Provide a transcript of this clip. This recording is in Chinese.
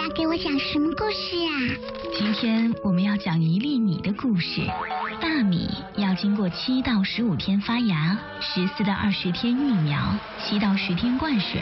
给我讲什么故事啊？ 今天我们要讲一粒米的故事。大米要经过7到15天发芽，14到20天育苗，7到10天灌水，